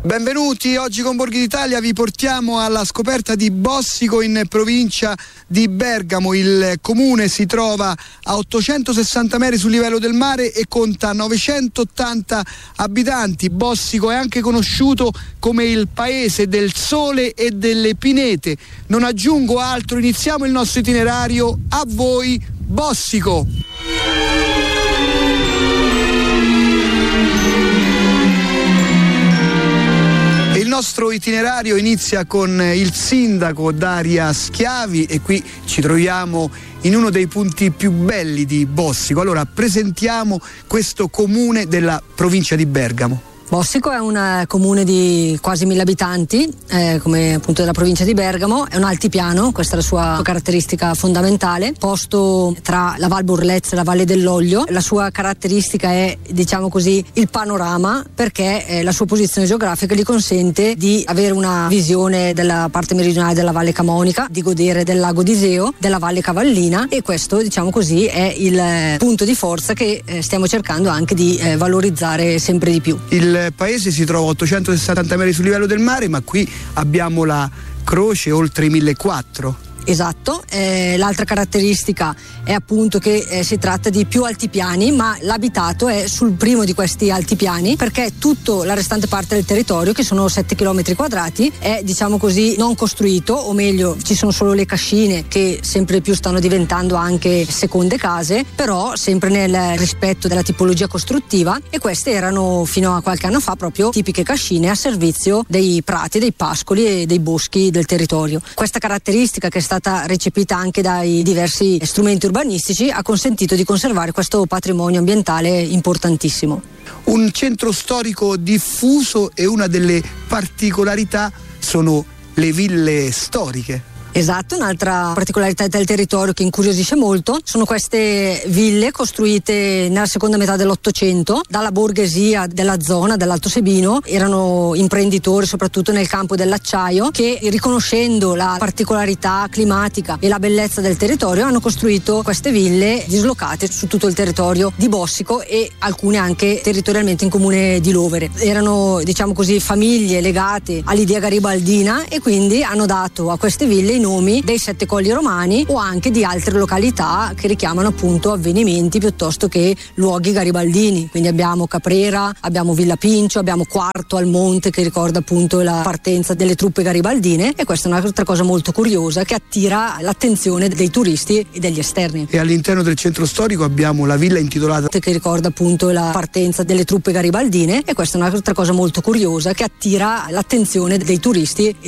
Benvenuti, oggi con Borghi d'Italia vi portiamo alla scoperta di Bossico in provincia di Bergamo. Il comune si trova a 860 metri sul livello del mare e conta 980 abitanti. Bossico è anche conosciuto come il paese del sole e delle pinete. Non aggiungo altro, iniziamo il nostro itinerario. A voi Bossico! Il nostro itinerario inizia con il sindaco Daria Schiavi e qui ci troviamo in uno dei punti più belli di Bossico. Allora presentiamo questo comune della provincia di Bergamo. Bossico è un comune di quasi 1000 abitanti, come appunto della provincia di Bergamo, è un altipiano, questa è la sua caratteristica fondamentale, posto tra la Val Borlezza e la Valle dell'Oglio. La sua caratteristica è, diciamo così, il panorama, perché la sua posizione geografica gli consente di avere una visione della parte meridionale della Valle Camonica, di godere del lago d'Iseo, della Valle Cavallina, e questo, diciamo così, è il punto di forza che stiamo cercando anche di valorizzare sempre di più. Il paese si trova a 860 metri sul livello del mare, ma qui abbiamo la croce oltre i 1400. Esatto, l'altra caratteristica è appunto che si tratta di più altipiani, ma l'abitato è sul primo di questi altipiani, perché tutta la restante parte del territorio, che sono 7 km quadrati, è, diciamo così, non costruito, o meglio ci sono solo le cascine che sempre più stanno diventando anche seconde case, però sempre nel rispetto della tipologia costruttiva, e queste erano fino a qualche anno fa proprio tipiche cascine a servizio dei prati, dei pascoli e dei boschi del territorio. Questa caratteristica, che è stata recepita anche dai diversi strumenti urbanistici, ha consentito di conservare questo patrimonio ambientale importantissimo. Un centro storico diffuso, e una delle particolarità sono le ville storiche. Esatto, un'altra particolarità del territorio che incuriosisce molto sono queste ville costruite nella seconda metà dell'Ottocento dalla borghesia della zona dell'Alto Sebino. Erano imprenditori soprattutto nel campo dell'acciaio che, riconoscendo la particolarità climatica e la bellezza del territorio, hanno costruito queste ville dislocate su tutto il territorio di Bossico e alcune anche territorialmente in comune di Lovere. Erano, diciamo così, famiglie legate all'idea garibaldina, e quindi hanno dato a queste ville i nomi dei 7 colli romani o anche di altre località che richiamano appunto avvenimenti piuttosto che luoghi garibaldini. Quindi abbiamo Caprera, abbiamo Villa Pincio, abbiamo Quarto al Monte, che ricorda appunto la partenza delle truppe garibaldine, e questa è un'altra cosa molto curiosa che attira l'attenzione dei turisti e degli esterni. E all'interno del centro storico abbiamo la villa intitolata, che ricorda appunto la partenza delle truppe garibaldine, e questa è un'altra cosa molto curiosa che attira l'attenzione dei turisti